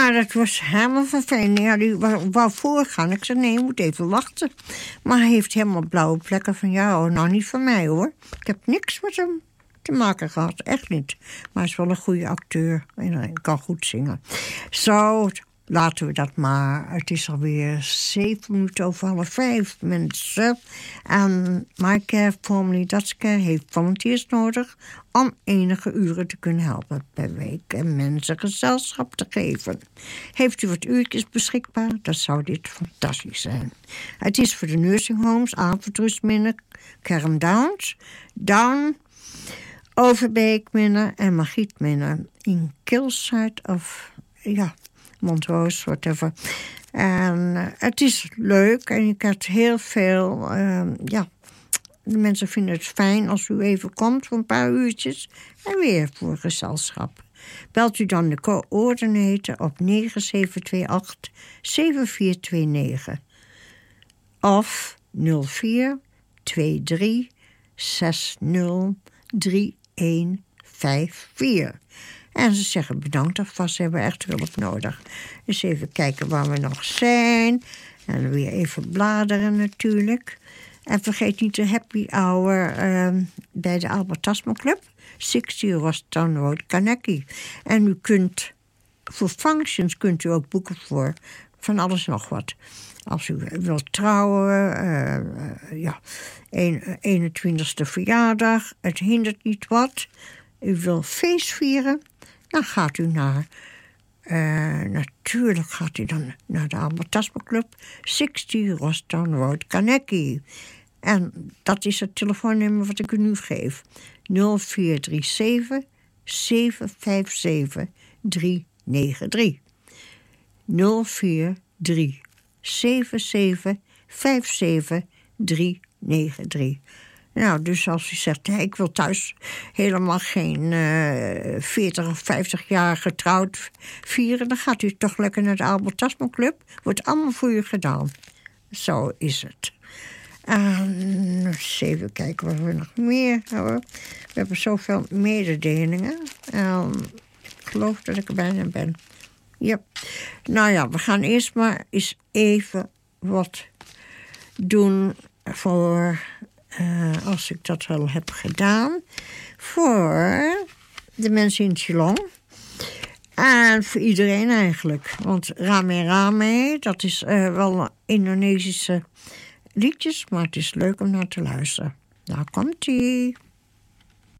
Maar dat was helemaal vervelend. Ja, die wou voorgaan. Ik zei, nee, je moet even wachten. Maar hij heeft helemaal blauwe plekken van... ja, nou niet van mij, hoor. Ik heb niks met hem te maken gehad. Echt niet. Maar hij is wel een goede acteur. En hij kan goed zingen. Zo, laten we dat maar. Het is alweer 5:07, mensen. En MyCare Family Dutchcare heeft volunteers nodig... om enige uren te kunnen helpen per week... en mensen gezelschap te geven. Heeft u wat uurtjes beschikbaar? Dan zou dit fantastisch zijn. Het is voor de nursinghomes, avondrustminnen, Carrum Downs... Down, Overbeekminnen en Magietminnen... in Kilside of... ja, Montrose, whatever. En het is leuk en je krijgt heel veel... ja, de mensen vinden het fijn als u even komt voor een paar uurtjes... en weer voor gezelschap. Belt u dan de coördinator op 9728-7429 of 04 23 60 3154. En ze zeggen bedankt alvast, ze hebben echt hulp nodig. Dus even kijken waar we nog zijn. En weer even bladeren natuurlijk. En vergeet niet de happy hour bij de Albert Tasman Club. 60 Rostown Road, Kaneki. En u kunt voor functions kunt u ook boeken voor van alles nog wat. Als u wilt trouwen, ja, 21ste verjaardag, het hindert niet wat. U wil feest vieren, dan gaat u naar... natuurlijk gaat u dan naar de Albert Tasman Club, 60 Rostown Road, Kaneki. En dat is het telefoonnummer wat ik u nu geef. 0437 757 393. 043 77 57 393. Nou, dus als u zegt, hey, ik wil thuis helemaal geen 40 of 50 jaar getrouwd vieren... dan gaat u toch lekker naar de Albert Tasman Club. Wordt allemaal voor u gedaan. Zo is het. Eens even kijken wat we nog meer hebben. We hebben zoveel mededelingen. Ik geloof dat ik er bijna ben. Ja. Nou ja, we gaan eerst maar eens even wat doen voor... als ik dat wel heb gedaan... voor de mensen in Geelong. En voor iedereen eigenlijk. Want Rame Rame, dat is wel Indonesische liedjes... maar het is leuk om naar te luisteren. Daar komt-ie.